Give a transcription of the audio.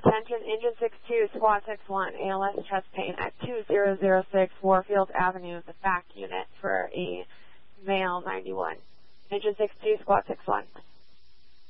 Attention, engine 62, squad 61, ALS chest pain at 2006 Warfield Avenue, the back unit for a male 91. Engine 62, squad 61.